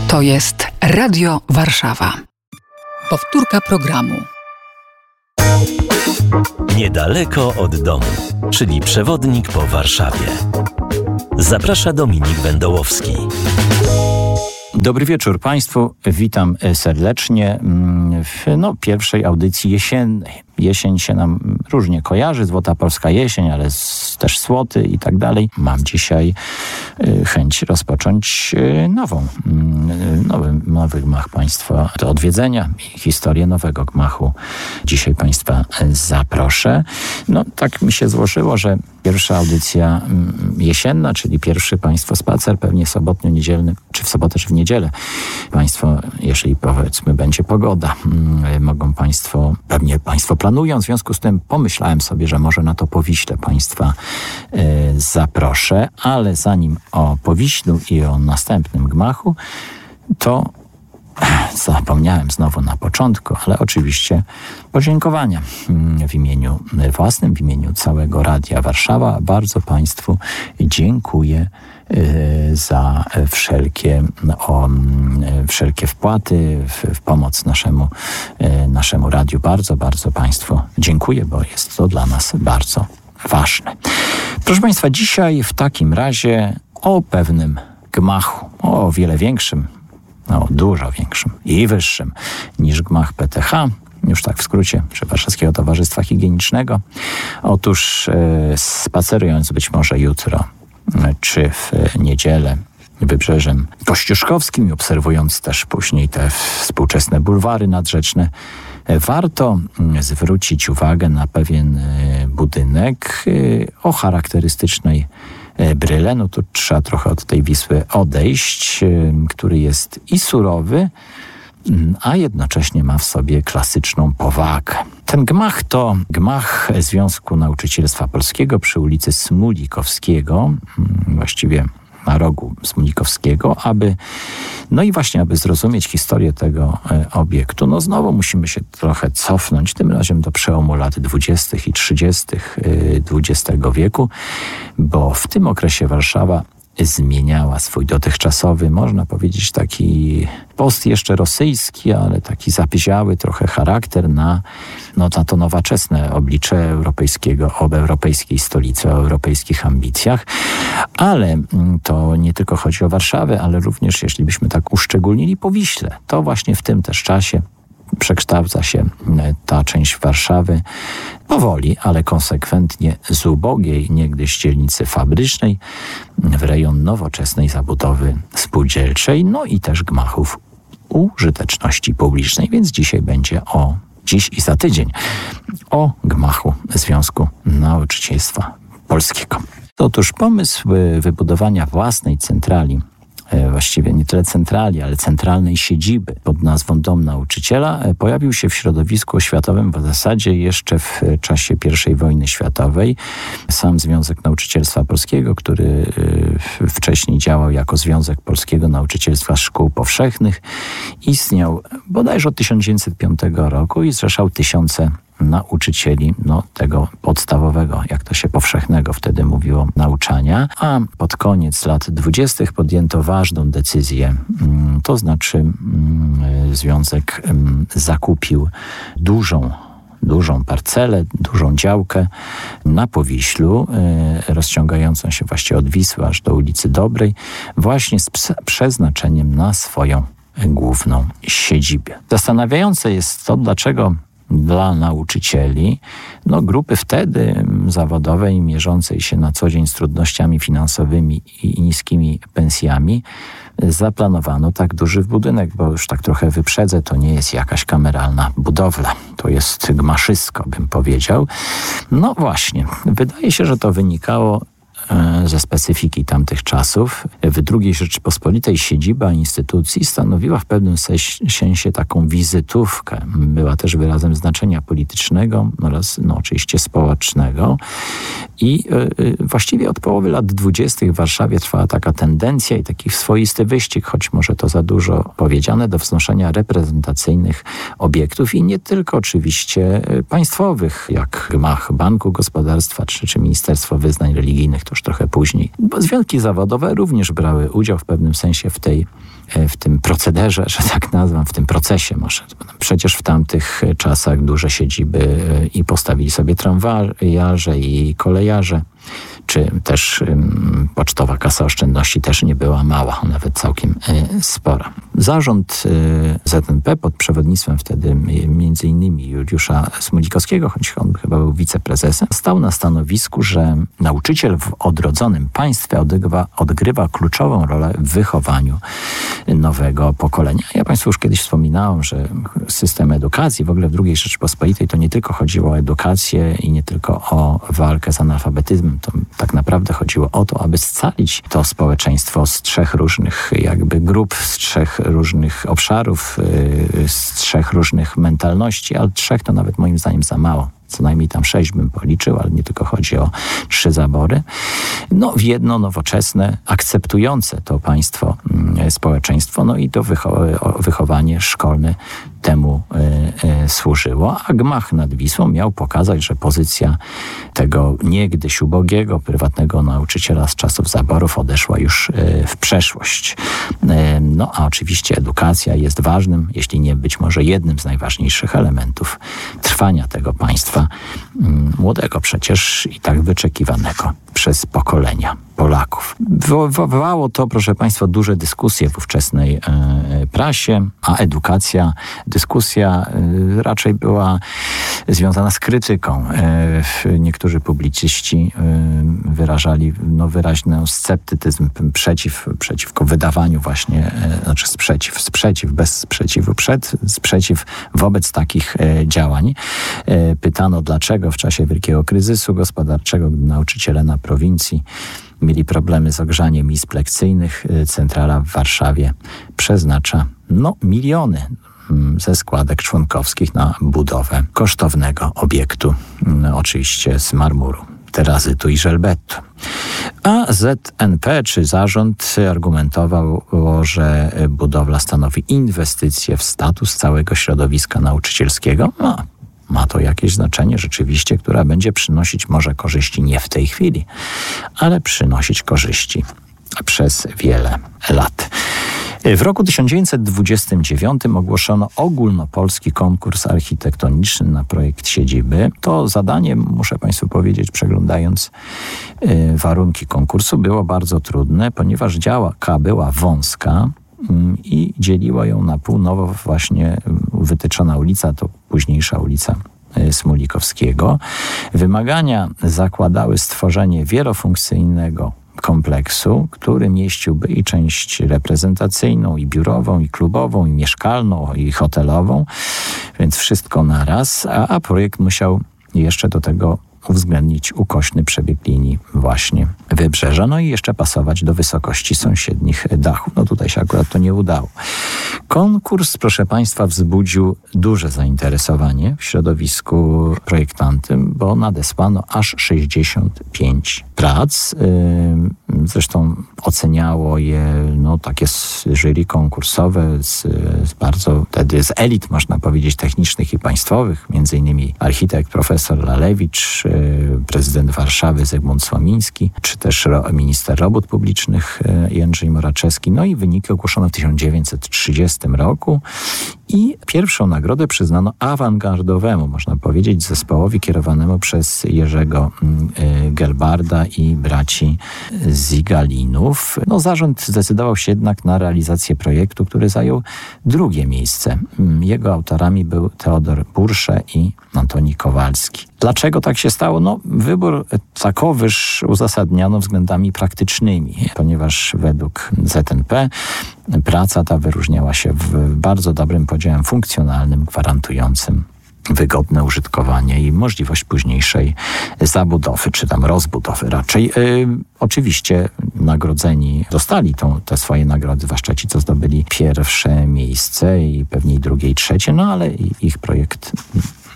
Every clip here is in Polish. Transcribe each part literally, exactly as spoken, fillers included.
To jest Radio Warszawa. Powtórka programu. Niedaleko od domu, czyli przewodnik po Warszawie. Zaprasza Dominik Wędołowski. Dobry wieczór Państwu. Witam serdecznie w no, pierwszej audycji jesiennej. Jesień się nam różnie kojarzy, Złota Polska Jesień, ale z, też Słoty i tak dalej. Mam dzisiaj y, chęć rozpocząć y, nową, y, nowy, nowy gmach Państwa do odwiedzenia i historię nowego gmachu. Dzisiaj Państwa y, zaproszę. No tak mi się złożyło, że pierwsza audycja y, jesienna, czyli pierwszy Państwo spacer, pewnie sobotnio, niedzielny, czy w sobotę, czy w niedzielę. Państwo, jeżeli powiedzmy będzie pogoda, y, mogą Państwo, pewnie Państwo planują. W związku z tym pomyślałem sobie, że może na to Powiśle Państwa y, zaproszę, ale zanim o Powiślu i o następnym gmachu, to zapomniałem znowu na początku, ale oczywiście podziękowania w imieniu własnym, w imieniu całego Radia Warszawa. Bardzo Państwu dziękuję za wszelkie, o, wszelkie wpłaty w, w pomoc naszemu, naszemu radiu. Bardzo, bardzo Państwu dziękuję, bo jest to dla nas bardzo ważne. Proszę Państwa, dzisiaj w takim razie o pewnym gmachu, o wiele większym, no, dużo większym i wyższym niż gmach P T H, już tak w skrócie, czy Warszawskiego Towarzystwa Higienicznego. Otóż e, spacerując być może jutro, e, czy w niedzielę Wybrzeżem Kościuszkowskim i obserwując też później te współczesne bulwary nadrzeczne, e, warto zwrócić uwagę na pewien e, budynek e, o charakterystycznej bryle. No tu trzeba trochę od tej Wisły odejść, który jest i surowy, a jednocześnie ma w sobie klasyczną powagę. Ten gmach to gmach Związku Nauczycielstwa Polskiego przy ulicy Smulikowskiego, właściwie na rogu Smulikowskiego, aby, no i właśnie, aby zrozumieć historię tego e, obiektu, no znowu musimy się trochę cofnąć, tym razem do przełomu lat dwudziestych i trzydziestych dwudziestego wieku, bo w tym okresie Warszawa zmieniała swój dotychczasowy, można powiedzieć, taki post jeszcze rosyjski, ale taki zapyziały trochę charakter na, no, na to nowoczesne oblicze europejskiego, o europejskiej stolicy, o europejskich ambicjach. Ale to nie tylko chodzi o Warszawę, ale również, jeśli byśmy tak uszczególnili, Powiśle. To właśnie w tym też czasie przekształca się ta część Warszawy powoli, ale konsekwentnie z ubogiej niegdyś dzielnicy fabrycznej w rejon nowoczesnej zabudowy spółdzielczej, no i też gmachów użyteczności publicznej. Więc dzisiaj będzie o, dziś i za tydzień, o gmachu Związku Nauczycielstwa Polskiego. Otóż pomysł wybudowania własnej centrali, właściwie nie tyle centrali, ale centralnej siedziby pod nazwą Dom Nauczyciela pojawił się w środowisku oświatowym w zasadzie jeszcze w czasie pierwszej wojny światowej. Sam Związek Nauczycielstwa Polskiego, który wcześniej działał jako Związek Polskiego Nauczycielstwa Szkół Powszechnych, istniał bodajże od tysiąc dziewięćset piątego roku i zrzeszał tysiące nauczycieli, no tego podstawowego, jak to się powszechnego wtedy mówiło, nauczania. A pod koniec lat dwudziestych podjęto ważną decyzję, to znaczy związek zakupił dużą dużą parcelę, dużą działkę na Powiślu, rozciągającą się właściwie od Wisły aż do ulicy Dobrej, właśnie z przeznaczeniem na swoją główną siedzibę. Zastanawiające jest to, dlaczego dla nauczycieli, no grupy wtedy zawodowej, mierzącej się na co dzień z trudnościami finansowymi i niskimi pensjami, zaplanowano tak duży budynek, bo już tak trochę wyprzedzę, to nie jest jakaś kameralna budowla. To jest gmaszysko, bym powiedział. No właśnie, wydaje się, że to wynikało ze specyfiki tamtych czasów. W drugiej Rzeczypospolitej siedziba instytucji stanowiła w pewnym sensie taką wizytówkę. Była też wyrazem znaczenia politycznego oraz no, oczywiście społecznego. I y, właściwie od połowy lat dwudziestych w Warszawie trwała taka tendencja i taki swoisty wyścig, choć może to za dużo powiedziane, do wznoszenia reprezentacyjnych obiektów i nie tylko oczywiście państwowych, jak gmach Banku Gospodarstwa czy, czy Ministerstwo Wyznań Religijnych. To już trochę później. Bo związki zawodowe również brały udział w pewnym sensie w tej w tym procederze, że tak nazwę, w tym procesie może. Przecież w tamtych czasach duże siedziby i postawili sobie tramwajarze i kolejarze, czy też um, Pocztowa Kasa Oszczędności też nie była mała, nawet całkiem y, spora. Zarząd y, Z N P pod przewodnictwem wtedy y, między innymi Juliusza Smulikowskiego, choć on chyba był wiceprezesem, stał na stanowisku, że nauczyciel w odrodzonym państwie odgrywa, odgrywa kluczową rolę w wychowaniu nowego pokolenia. Ja Państwu już kiedyś wspominałem, że system edukacji w ogóle w drugiej Rzeczypospolitej to nie tylko chodziło o edukację i nie tylko o walkę z analfabetyzmem. To tak naprawdę chodziło o to, aby scalić to społeczeństwo z trzech różnych jakby grup, z trzech różnych obszarów, z trzech różnych mentalności, ale trzech to nawet moim zdaniem za mało. Co najmniej tam sześć bym policzył, ale nie tylko chodzi o trzy zabory. No w jedno nowoczesne, akceptujące to państwo, społeczeństwo, no i to wycho- wychowanie szkolne temu y, y, służyło, a gmach nad Wisłą miał pokazać, że pozycja tego niegdyś ubogiego, prywatnego nauczyciela z czasów zaborów odeszła już y, w przeszłość. Y, no a oczywiście edukacja jest ważnym, jeśli nie być może jednym z najważniejszych elementów trwania tego państwa, y, młodego przecież i tak wyczekiwanego przez pokolenia Polaków. Wywołało to, proszę Państwa, duże dyskusje w ówczesnej e, prasie, a edukacja, dyskusja e, raczej była związana z krytyką. E, niektórzy publicyści e, wyrażali no, wyraźny sceptycyzm przeciw, przeciwko wydawaniu właśnie, e, znaczy sprzeciw, sprzeciw, bez sprzeciwu, przed, sprzeciw wobec takich e, działań. E, pytano, dlaczego w czasie wielkiego kryzysu gospodarczego, gdy nauczyciele na prowincji mieli problemy z ogrzaniem izb lekcyjnych, centrala w Warszawie przeznacza no, miliony ze składek członkowskich na budowę kosztownego obiektu, no, oczywiście z marmuru, terazytu i żelbetu. A Z N P czy zarząd argumentował, że budowla stanowi inwestycję w status całego środowiska nauczycielskiego. No, ma to jakieś znaczenie rzeczywiście, która będzie przynosić może korzyści nie w tej chwili, ale przynosić korzyści przez wiele lat. W roku tysiąc dziewięćset dwudziestym dziewiątym ogłoszono ogólnopolski konkurs architektoniczny na projekt siedziby. To zadanie, muszę Państwu powiedzieć, przeglądając y, warunki konkursu, było bardzo trudne, ponieważ działka była wąska i dzieliła ją na pół. Nowo właśnie wytyczona ulica, to późniejsza ulica Smulikowskiego. Wymagania zakładały stworzenie wielofunkcyjnego kompleksu, który mieściłby i część reprezentacyjną, i biurową, i klubową, i mieszkalną, i hotelową, więc wszystko naraz, a, a projekt musiał jeszcze do tego uwzględnić ukośny przebieg linii właśnie wybrzeża, no i jeszcze pasować do wysokości sąsiednich dachów. No tutaj się akurat to nie udało. Konkurs, proszę Państwa, wzbudził duże zainteresowanie w środowisku projektantym, bo nadesłano aż sześćdziesiąt pięć prac. Zresztą oceniało je no, takie jury konkursowe z, z bardzo wtedy z elit, można powiedzieć, technicznych i państwowych, między innymi architekt profesor Lalewicz, prezydent Warszawy Zygmunt Słomiński, czy też minister robót publicznych Jędrzej Moraczewski. No i wyniki ogłoszono w tysiąc dziewięćset trzydziestym roku i pierwszą nagrodę przyznano awangardowemu, można powiedzieć, zespołowi kierowanemu przez Jerzego Gelbarda i braci Zigalinów. No, zarząd zdecydował się jednak na realizację projektu, który zajął drugie miejsce. Jego autorami był Teodor Bursze i Antoni Kowalski. Dlaczego tak się stało? No, wybór takowyż uzasadniano względami praktycznymi, ponieważ według Z N P praca ta wyróżniała się w bardzo dobrym podziałem funkcjonalnym, gwarantującym wygodne użytkowanie i możliwość późniejszej zabudowy, czy tam rozbudowy raczej. Yy, oczywiście nagrodzeni dostali tą, te swoje nagrody, zwłaszcza ci, co zdobyli pierwsze miejsce i pewnie drugie i trzecie, no ale ich projekt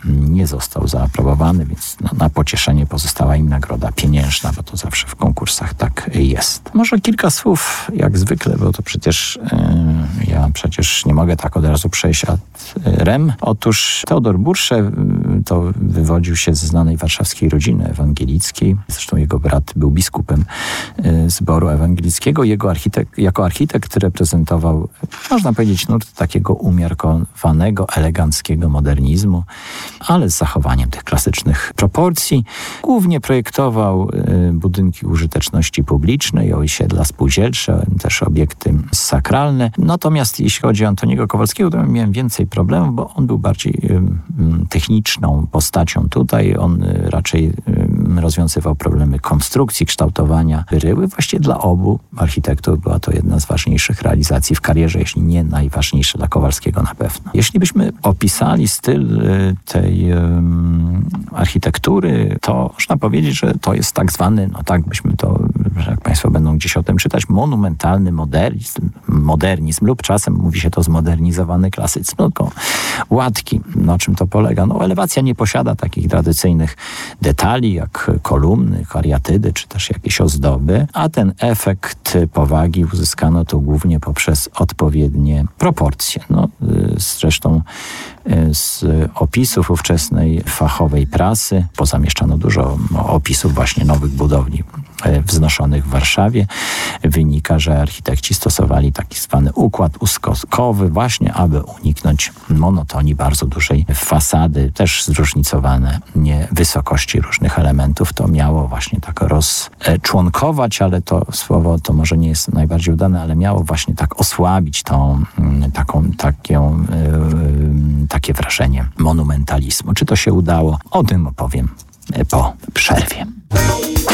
nie został zaaprobowany, więc no, na pocieszenie pozostała im nagroda pieniężna, bo to zawsze w konkursach tak jest. Może kilka słów, jak zwykle, bo to przecież yy, ja przecież nie mogę tak od razu przejść ad rem. Otóż Teodor Bursze yy, to wywodził się ze znanej warszawskiej rodziny ewangelickiej. Zresztą jego brat był biskupem yy, zboru ewangelickiego. Jego architekt, jako architekt reprezentował, można powiedzieć, nurt takiego umiarkowanego, eleganckiego modernizmu, ale z zachowaniem tych klasycznych proporcji. Głównie projektował y, budynki użyteczności publicznej, osiedla spółdzielcze, też obiekty sakralne. Natomiast jeśli chodzi o Antoniego Kowalskiego, to miałem więcej problemów, bo on był bardziej y, y, techniczną postacią tutaj. On y, raczej y, rozwiązywał problemy konstrukcji, kształtowania bryły. Właściwie dla obu architektów była to jedna z ważniejszych realizacji w karierze, jeśli nie najważniejsza dla Kowalskiego na pewno. Jeśli byśmy opisali styl y, tej y, architektury, to można powiedzieć, że to jest tak zwany, no tak byśmy to, jak Państwo będą gdzieś o tym czytać, monumentalny modernizm, modernizm lub czasem mówi się to zmodernizowany klasycyzm. No to łatki, na czym to polega? No elewacja nie posiada takich tradycyjnych detali, jak kolumny, kariatydy, czy też jakieś ozdoby, a ten efekt powagi uzyskano tu głównie poprzez odpowiednie proporcje. No, zresztą z opisów ówczesnej fachowej prasy pozamieszczano dużo opisów właśnie nowych budowli wznoszonych w Warszawie. Wynika, że architekci stosowali taki zwany układ ustkowy właśnie, aby uniknąć monotonii bardzo dużej fasady, też zróżnicowane nie wysokości różnych elementów. To miało właśnie tak rozczłonkować, ale to słowo to może nie jest najbardziej udane, ale miało właśnie tak osłabić tą taką, taką, yy, takie wrażenie monumentalizmu. Czy to się udało? O tym opowiem po przerwie.